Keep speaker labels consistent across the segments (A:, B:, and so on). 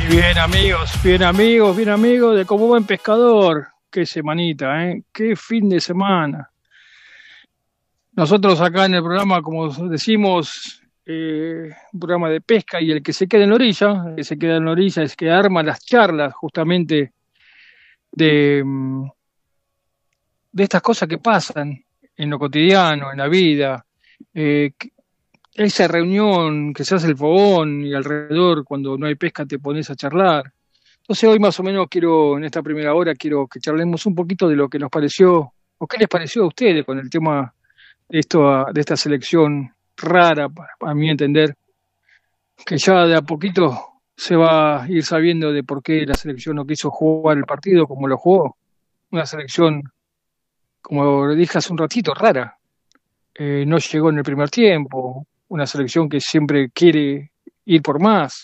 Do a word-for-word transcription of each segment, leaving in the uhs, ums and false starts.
A: Bien amigos, bien amigos, bien amigos de Como Buen Pescador. Qué semanita, ¿eh? Qué fin de semana. Nosotros acá en el programa, como decimos, eh, un programa de pesca, y el que se queda en la orilla, el que se queda en la orilla es que arma las charlas justamente de, de estas cosas que pasan en lo cotidiano, en la vida. Eh, esa reunión que se hace el fogón y alrededor cuando no hay pesca te pones a charlar. Entonces hoy más o menos quiero, en esta primera hora, quiero que charlemos un poquito de lo que nos pareció, o qué les pareció a ustedes con el tema de, esto, de esta selección rara, para, para mí entender, que ya de a poquito se va a ir sabiendo de por qué la selección no quiso jugar el partido como lo jugó. Una selección, como dije hace un ratito, rara. Eh, no llegó en el primer tiempo, una selección que siempre quiere ir por más.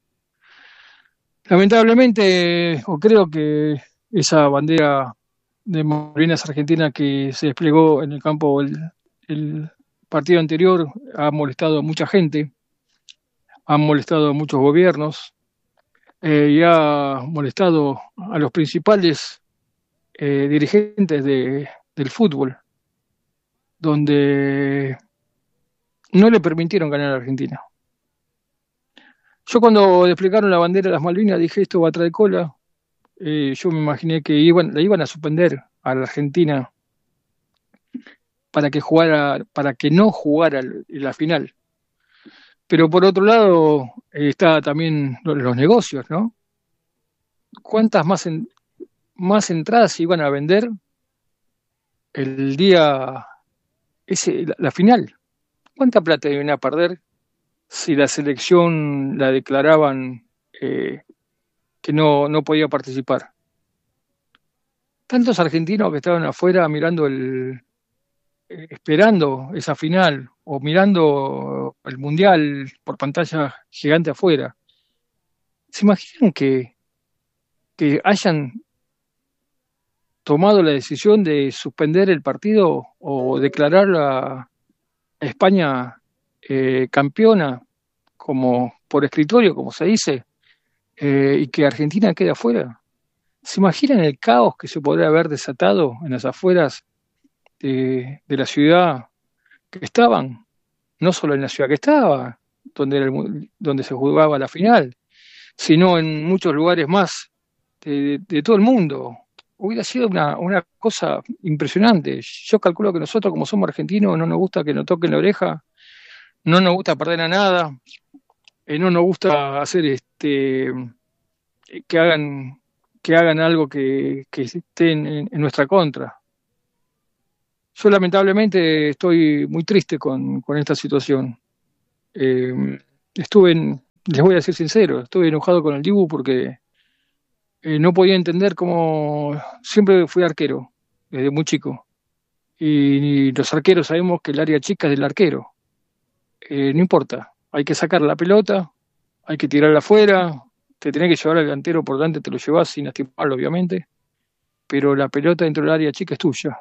A: Lamentablemente, o creo que esa bandera de Malvinas Argentina que se desplegó en el campo el, el partido anterior ha molestado a mucha gente, ha molestado a muchos gobiernos eh, y ha molestado a los principales eh, dirigentes de, del fútbol, donde no le permitieron ganar a Argentina. Yo cuando desplegaron la bandera de las Malvinas dije, esto va a traer cola. Eh, yo me imaginé que iban, la iban a suspender a la Argentina para que jugara, para que no jugara la final. Pero por otro lado eh, está también los, los negocios, ¿no? ¿Cuántas más, en, más entradas se iban a vender el día ese, la, la final? ¿Cuánta plata iban a perder si la selección la declaraban eh, que no, no podía participar? Tantos argentinos que estaban afuera mirando el, eh, esperando esa final o mirando el mundial por pantalla gigante afuera. ¿Se imaginan que, que hayan tomado la decisión de suspender el partido o declarar a España eh, campeona como por escritorio, como se dice, eh, y que Argentina quede afuera? ¿Se imaginan el caos que se podría haber desatado en las afueras de, de la ciudad que estaban? No solo en la ciudad que estaba, donde, era el, donde se jugaba la final, sino en muchos lugares más de, de, de todo el mundo. Hubiera sido una, una cosa impresionante. Yo calculo que nosotros, como somos argentinos, no nos gusta que nos toquen la oreja, no nos gusta perder a nada, eh, no nos gusta hacer este que hagan que hagan algo que, que esté en, en nuestra contra. Yo lamentablemente estoy muy triste con, con esta situación. Eh, estuve, en, les voy a ser sincero, estuve enojado con el Dibu porque eh, no podía entender cómo siempre fui arquero, desde muy chico. Y, y los arqueros sabemos que el área chica es del arquero. Eh, no importa, hay que sacar la pelota, hay que tirarla afuera, te tenés que llevar al delantero por delante, te lo llevas sin lastimarlo, obviamente, pero la pelota dentro del área chica es tuya.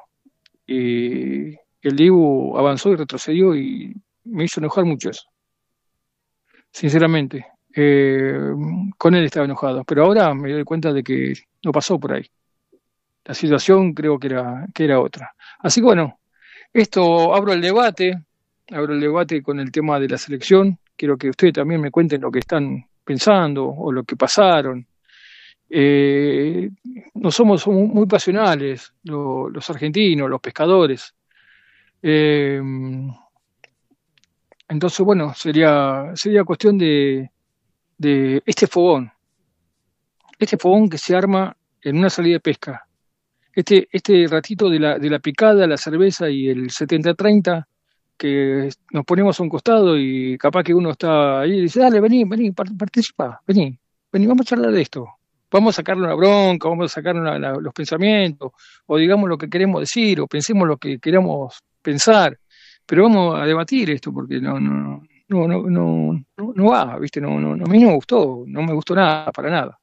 A: Y el Dibu avanzó y retrocedió y me hizo enojar mucho eso. Sinceramente, eh, con él estaba enojado, pero ahora me doy cuenta de que no pasó por ahí. La situación creo que era, que era otra. Así que bueno, esto abro el debate, abro el debate con el tema de la selección. Quiero que ustedes también me cuenten lo que están pensando o lo que pasaron. Eh, no somos, somos muy pasionales lo, los argentinos, los pescadores. Eh, entonces, bueno, sería, sería cuestión de, de este fogón, este fogón que se arma en una salida de pesca. Este, este ratito de la, de la picada, la cerveza y el setenta treinta, que nos ponemos a un costado y capaz que uno está ahí y dice, dale, vení, vení, participa, vení, vení, vamos a charlar de esto. Vamos a sacarle una bronca, vamos a sacar una, la, los pensamientos, o digamos lo que queremos decir, o pensemos lo que queramos pensar, pero vamos a debatir esto porque no, no, no, no, no, no, no va, ¿viste? No, no, no, a mí no me gustó, no me gustó nada, para nada.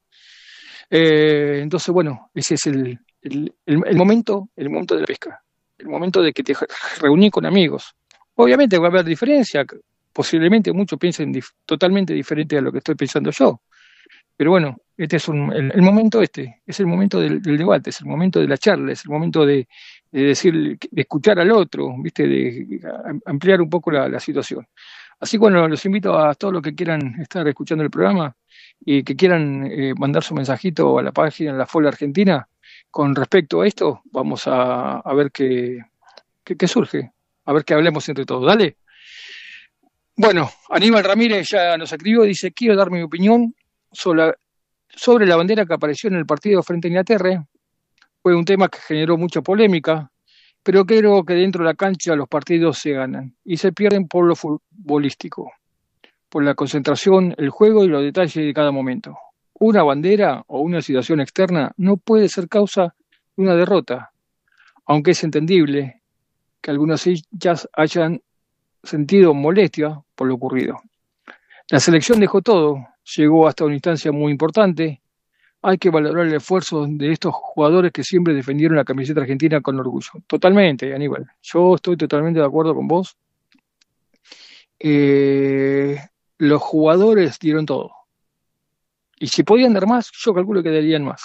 A: Eh, entonces, bueno, ese es el, el, el, el momento, el momento de la pesca, el momento de que te reuní con amigos. Obviamente va a haber diferencia, posiblemente muchos piensen dif- totalmente diferente a lo que estoy pensando yo, Pero bueno, este es un, el, el momento este, es el momento del, del debate, es el momento de la charla, es el momento de, de decir, de escuchar al otro, ¿viste? De ampliar un poco la, la situación. Así que bueno, los invito a todos los que quieran estar escuchando el programa y que quieran eh, mandar su mensajito a la página en la F O L Argentina con respecto a esto. Vamos a, a ver qué, qué, qué surge, a ver qué hablemos entre todos. Dale. Bueno, Aníbal Ramírez ya nos escribió, dice, quiero dar mi opinión sobre la, sobre la bandera que apareció en el partido frente a Inglaterra. Fue un tema que generó mucha polémica, pero creo que dentro de la cancha los partidos se ganan y se pierden por lo futbolístico, por la concentración, el juego y los detalles de cada momento. Una bandera o una situación externa no puede ser causa de una derrota, aunque es entendible que algunos hinchas hayan sentido molestia por lo ocurrido. La selección dejó todo, llegó hasta una instancia muy importante. Hay que valorar el esfuerzo de estos jugadores que siempre defendieron la camiseta argentina con orgullo. Totalmente, Aníbal. Yo estoy totalmente de acuerdo con vos. Eh, los jugadores dieron todo. Y si podían dar más, yo calculo que darían más.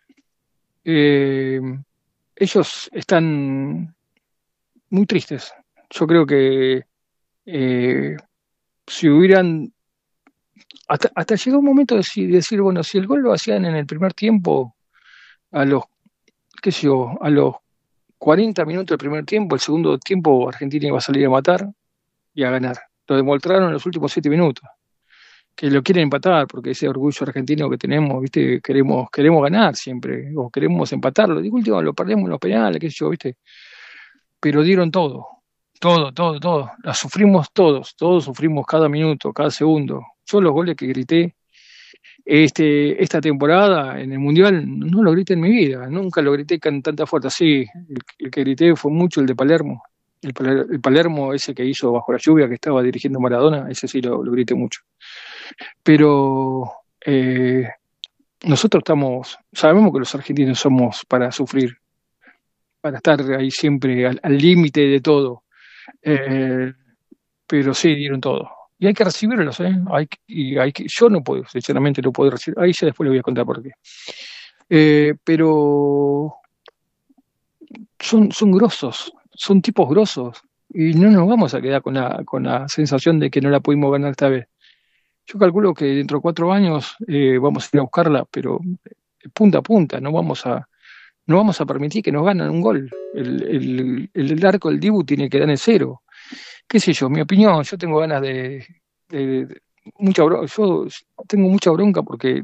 A: Eh, ellos están muy tristes. Yo creo que eh, si hubieran... Hasta, hasta llegó un momento de decir, bueno, si el gol lo hacían en el primer tiempo, a los, qué sé yo, a los cuarenta minutos del primer tiempo, el segundo tiempo Argentina iba a salir a matar y a ganar. Lo demostraron en los últimos siete minutos. Que lo quieren empatar, porque ese orgullo argentino que tenemos, viste, queremos, queremos ganar siempre, o queremos empatarlo. Digo, último, lo perdemos en los penales, qué sé yo, viste. Pero dieron todo, todo, todo, todo. La sufrimos todos, todos sufrimos cada minuto, cada segundo. Yo los goles que grité este, esta temporada en el Mundial no lo grité en mi vida, nunca lo grité con tanta fuerza. Sí, el, el que grité fue mucho el de Palermo, el, el Palermo ese que hizo bajo la lluvia, que estaba dirigiendo Maradona, ese sí lo, lo grité mucho. Pero eh, nosotros estamos, sabemos que los argentinos somos para sufrir, para estar ahí siempre al límite de todo, eh, pero sí dieron todo. Y hay que recibirlos, ¿eh? Hay, y hay que, yo no puedo, sinceramente no puedo recibir. Ahí ya después le voy a contar por qué. Eh, pero son, son grosos, son tipos grosos. Y no nos vamos a quedar con la, con la sensación de que no la pudimos ganar esta vez. Yo calculo que dentro de cuatro años eh, vamos a ir a buscarla, pero punta a punta, no vamos a, no vamos a permitir que nos ganen un gol. El, el, el arco del Dibu tiene que dar en cero. Qué sé yo, mi opinión, yo tengo ganas de, de, de mucha bronca, yo tengo mucha bronca porque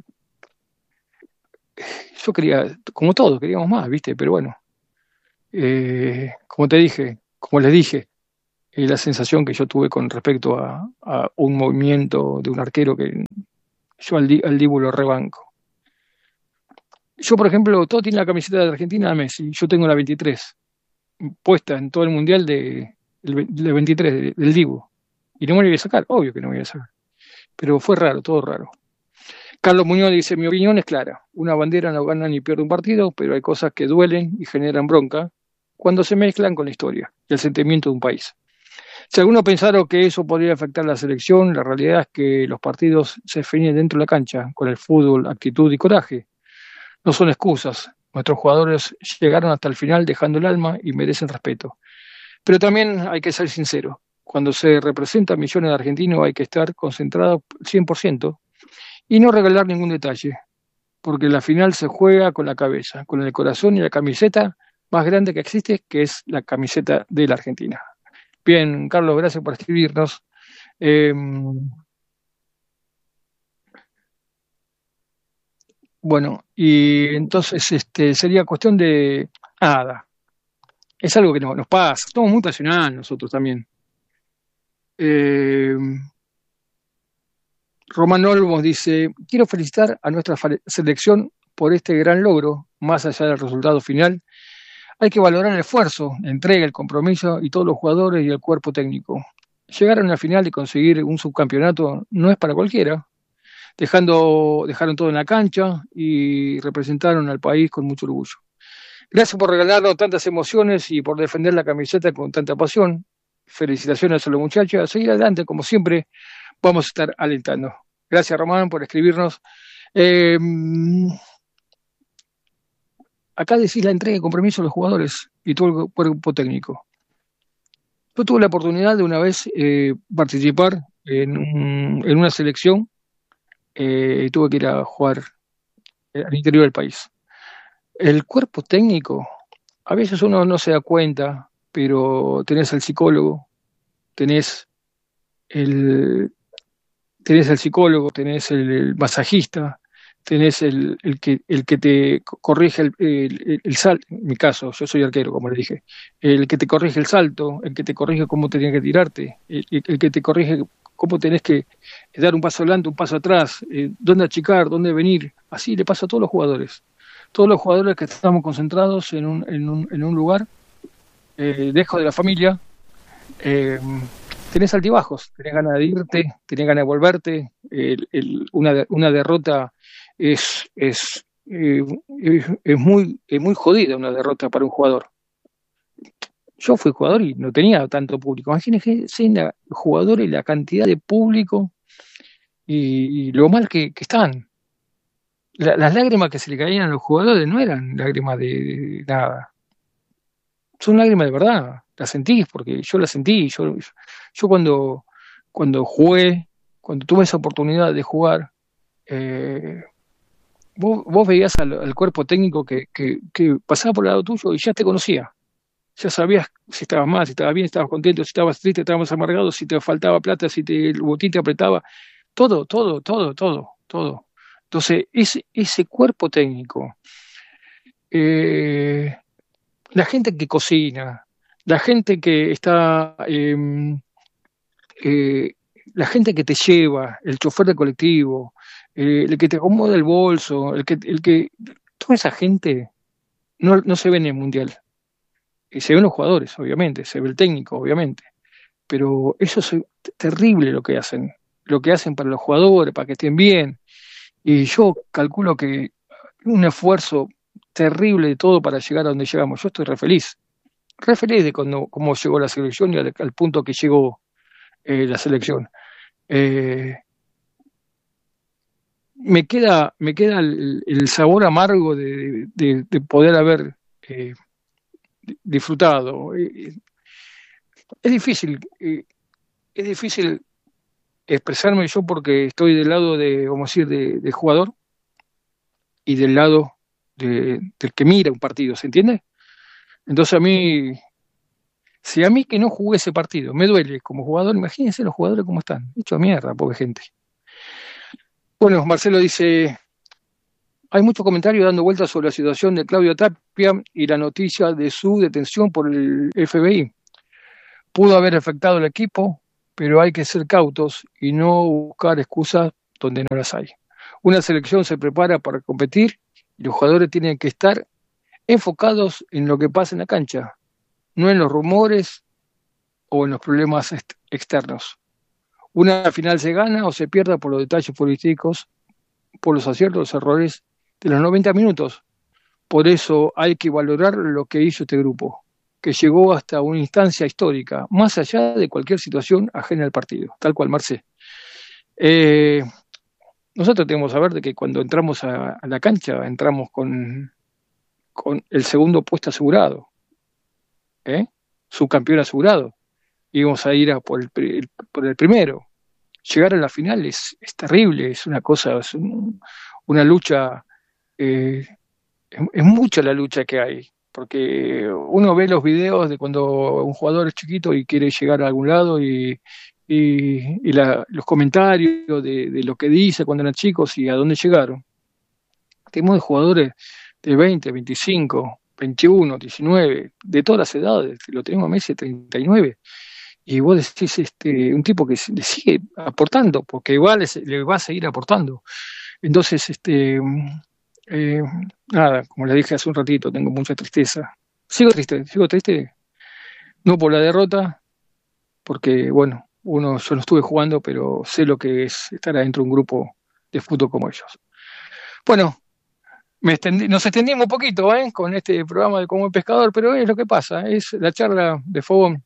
A: yo quería, como todos, queríamos más, ¿viste? Pero bueno, eh, como te dije, como les dije, eh, la sensación que yo tuve con respecto a, a un movimiento de un arquero que yo al, al Dibu lo rebanco. Yo, por ejemplo, todo tiene la camiseta de Argentina de Messi, yo tengo la veintitrés, puesta en todo el mundial de el, el veintitrés del Dibu, y no me lo voy a sacar, obvio que no me voy a sacar, pero fue raro, todo raro. Carlos Muñoz dice, mi opinión es clara, una bandera no gana ni pierde un partido, pero hay cosas que duelen y generan bronca cuando se mezclan con la historia y el sentimiento de un país. Si algunos pensaron que eso podría afectar a la selección, la realidad es que los partidos se definen dentro de la cancha, con el fútbol, actitud y coraje. No son excusas, nuestros jugadores llegaron hasta el final dejando el alma y merecen respeto. Pero también hay que ser sincero, cuando se representan millones de argentinos hay que estar concentrado cien por ciento y no regalar ningún detalle, porque la final se juega con la cabeza, con el corazón y la camiseta más grande que existe, que es la camiseta de la Argentina. Bien, Carlos, gracias por escribirnos. Eh, bueno, y entonces este sería cuestión de nada. Es algo que no, nos pasa. Estamos muy pasionales nosotros también. Eh, Román Olmos dice, quiero felicitar a nuestra selección por este gran logro, más allá del resultado final. Hay que valorar el esfuerzo, la entrega, el compromiso y todos los jugadores y el cuerpo técnico. Llegar a una final y conseguir un subcampeonato no es para cualquiera. Dejando, dejaron todo en la cancha y representaron al país con mucho orgullo. Gracias por regalarnos tantas emociones y por defender la camiseta con tanta pasión. Felicitaciones a los muchachos. A seguir adelante, como siempre, vamos a estar alentando. Gracias, Román, por escribirnos. Eh, acá decís la entrega y compromiso de los jugadores y todo el cuerpo técnico. Yo tuve la oportunidad de una vez eh, participar en, un, en una selección eh, y tuve que ir a jugar eh, al interior del país. El cuerpo técnico, a veces uno no se da cuenta, pero tenés al psicólogo, tenés el, tenés el psicólogo, tenés el, el masajista, tenés el, el, que, el que te corrige el, el, el salto, en mi caso, yo soy arquero, como le dije, el que te corrige el salto, el que te corrige cómo tenés que tirarte, el, el que te corrige cómo tenés que dar un paso adelante, un paso atrás, eh, dónde achicar, dónde venir, así le pasa a todos los jugadores. Todos los jugadores que estamos concentrados en un, en un, en un lugar, eh, dejo de la familia, eh, tenés altibajos, tenés ganas de irte, tenés ganas de volverte, el, el, una, una derrota es, es, eh, es, es, muy, es muy jodida una derrota para un jugador. Yo fui jugador y no tenía tanto público. Imagínense el jugador y la cantidad de público y, y lo mal que, que están. La, las lágrimas que se le caían a los jugadores no eran lágrimas de, de nada. Son lágrimas de verdad, las sentís, porque yo las sentí, yo, yo cuando, cuando jugué, cuando tuve esa oportunidad de jugar, eh, vos, vos veías al, al cuerpo técnico que, que, que pasaba por el lado tuyo y ya te conocía, ya sabías si estabas mal, si estabas bien, si estabas contento, si estabas triste, estabas amargado, si te faltaba plata, si te, el botín te apretaba, todo, todo, todo, todo, todo. Entonces, ese, ese cuerpo técnico, eh, la gente que cocina, la gente que está, eh, eh, la gente que te lleva, el chofer de colectivo, eh, el que te acomoda el bolso, el que, el que, toda esa gente no, no se ve en el mundial. Y se ven los jugadores, obviamente, se ve el técnico, obviamente, pero eso es terrible lo que hacen, lo que hacen para los jugadores, para que estén bien. Y yo calculo que un esfuerzo terrible de todo para llegar a donde llegamos. Yo estoy re feliz. Re feliz de cuando, cómo llegó la selección y al, al punto que llegó eh, la selección. Eh, me queda, me queda el, el sabor amargo de, de, de poder haber eh, disfrutado. Eh, es difícil, eh, es difícil expresarme yo porque estoy del lado de, vamos a decir, de, de jugador y del lado de, del que mira un partido, ¿se entiende? Entonces a mí, si a mí que no jugué ese partido me duele como jugador, imagínense los jugadores cómo están, hecho mierda, pobre gente. Bueno, Marcelo dice, hay mucho comentario dando vueltas sobre la situación de Claudio Tapia y la noticia de su detención por el F B I. Pudo haber afectado al equipo, pero hay que ser cautos y no buscar excusas donde no las hay. Una selección se prepara para competir y los jugadores tienen que estar enfocados en lo que pasa en la cancha, no en los rumores o en los problemas ext- externos. Una final se gana o se pierde por los detalles políticos, por los aciertos, los errores de los noventa minutos. Por eso hay que valorar lo que hizo este grupo, que llegó hasta una instancia histórica, más allá de cualquier situación ajena al partido, tal cual, Marce. Eh, nosotros tenemos que saber de que cuando entramos a, a la cancha, entramos con, con el segundo puesto asegurado, ¿eh? Subcampeón asegurado. Íbamos a ir a por, el, el, por el primero. Llegar a la final es, es terrible, es una cosa, es un, una lucha, eh, es, es mucha la lucha que hay, porque uno ve los videos de cuando un jugador es chiquito y quiere llegar a algún lado y, y, y la, los comentarios de, de lo que dice cuando eran chicos y a dónde llegaron. Tenemos de jugadores de veinte, veinticinco, veintiuno, diecinueve, de todas las edades, lo tenemos a Messi treinta y nueve. Y vos decís, este, un tipo que le sigue aportando, porque igual es, le va a seguir aportando. Entonces, este, eh, nada, como le dije hace un ratito, tengo mucha tristeza. Sigo triste, sigo triste, no por la derrota, porque, bueno, uno, yo no estuve jugando, pero sé lo que es estar adentro de un grupo de fútbol como ellos. Bueno, me extendí, nos extendimos un poquito, ¿eh? Con este programa de Como el Pescador, pero es lo que pasa, es la charla de Fogón.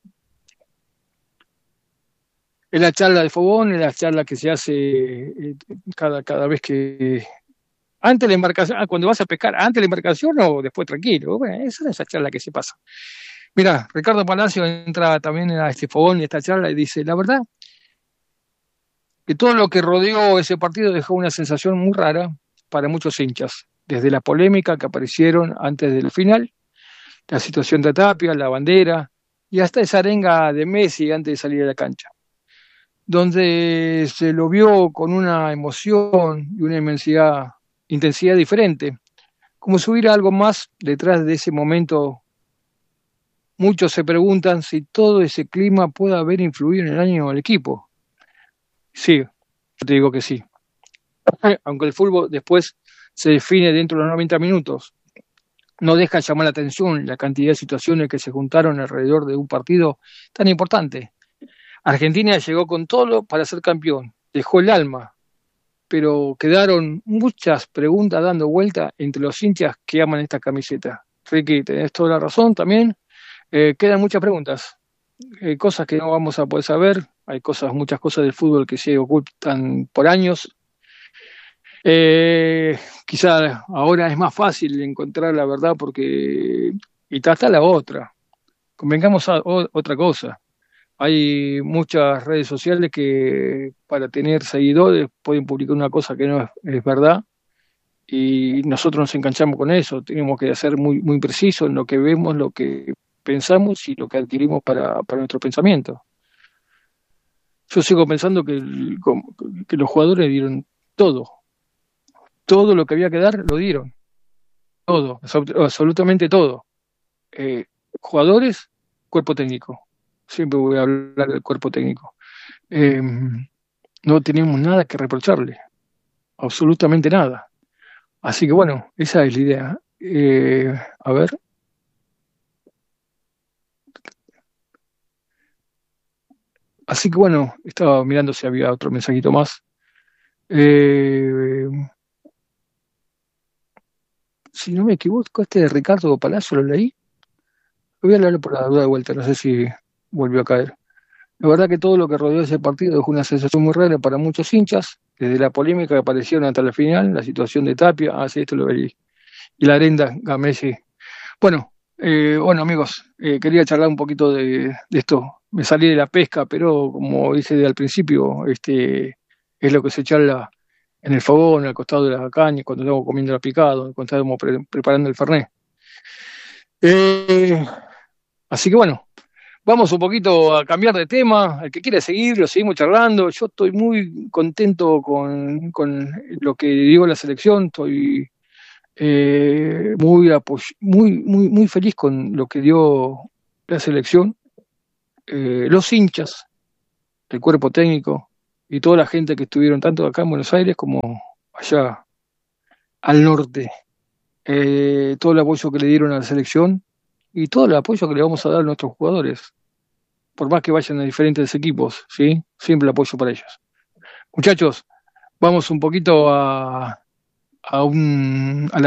A: Es la charla de Fogón, es la charla que se hace eh, cada, cada vez que, Antes de la embarcación, ah, cuando vas a pescar, antes de la embarcación o después tranquilo. Bueno, esa es esa charla que se pasa. Mira, Ricardo Palacio entra también a este fogón y esta charla y dice, la verdad, que todo lo que rodeó ese partido dejó una sensación muy rara para muchos hinchas, desde la polémica que aparecieron antes del final, la situación de Tapia, la bandera, y hasta esa arenga de Messi antes de salir a la cancha, donde se lo vio con una emoción y una inmensidad, intensidad diferente, como si hubiera algo más detrás de ese momento. Muchos se preguntan si todo ese clima puede haber influido en el ánimo del equipo. Sí, yo te digo que sí. Aunque el fútbol después se define dentro de los noventa minutos, no deja llamar la atención la cantidad de situaciones que se juntaron alrededor de un partido tan importante. Argentina llegó con todo para ser campeón, dejó el alma, pero quedaron muchas preguntas dando vuelta entre los hinchas que aman esta camiseta. Ricky, tenés toda la razón también. Eh, quedan muchas preguntas, eh, cosas que no vamos a poder saber. Hay cosas, muchas cosas del fútbol que se ocultan por años. Eh, quizá ahora es más fácil encontrar la verdad porque y está, está la otra. Convengamos a, o, otra cosa. Hay muchas redes sociales que para tener seguidores pueden publicar una cosa que no es, es verdad y nosotros nos enganchamos con eso. Tenemos que ser muy, muy precisos en lo que vemos, lo que pensamos y lo que adquirimos para, para nuestro pensamiento. Yo sigo pensando que, el, que los jugadores dieron todo. Todo lo que había que dar lo dieron. Todo, absolutamente todo. Eh, jugadores, cuerpo técnico. Siempre voy a hablar del cuerpo técnico. Eh, no tenemos nada que reprocharle. Absolutamente nada. Así que bueno, esa es la idea. Eh, a ver. Así que bueno, estaba mirando si había otro mensajito más. Eh, si no me equivoco, este de Ricardo Palacio lo leí. Voy a leerlo por la duda de vuelta, no sé si volvió a caer. La verdad que todo lo que rodeó ese partido dejó una sensación muy rara para muchos hinchas, desde la polémica que aparecieron hasta la final, la situación de Tapia, ah, sí, esto lo veí, y la arenda a Messi. Bueno, eh, bueno amigos, eh, quería charlar un poquito de, de esto. Me salí de la pesca, pero como dije al principio, este es lo que se charla en el fogón, al costado de la caña, cuando estamos comiendo la picado, cuando estamos pre preparando el fernet. Eh, así que bueno, vamos un poquito a cambiar de tema. El que quiera seguir, lo seguimos charlando. Yo estoy muy contento con, con lo que dio la selección. Estoy eh, muy, muy, muy, muy feliz con lo que dio la selección. Eh, los hinchas, el cuerpo técnico y toda la gente que estuvieron tanto acá en Buenos Aires como allá al norte. Eh, todo el apoyo que le dieron a la selección y todo el apoyo que le vamos a dar a nuestros jugadores, por más que vayan a diferentes equipos, ¿sí? Siempre el apoyo para ellos. Muchachos, vamos un poquito a, a, un, a la